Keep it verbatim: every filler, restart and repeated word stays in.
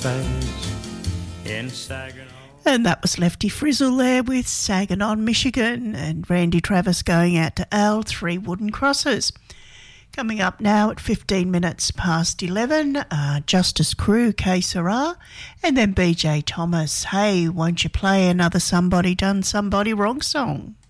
face in Saginaw. And that was Lefty Frizzle there with Saginaw, Michigan, and Randy Travis going out to Al, Three Wooden Crosses. Coming up now at fifteen minutes past eleven, uh, Justice Crew, Que Sera, and then B J Thomas, Hey, won't you play another Somebody Done Somebody Wrong song?